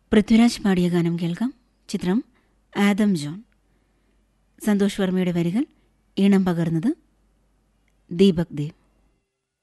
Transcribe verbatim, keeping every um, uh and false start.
പൃഥ്വിരാജ് പാടിയ ഗാനം കേൾക്കാം. ചിത്രം ആദം ജോൺ. സന്തോഷ് വർമ്മയുടെ വരികൾ, ഈണം പകർന്നത് ദീപക് ദേവ്.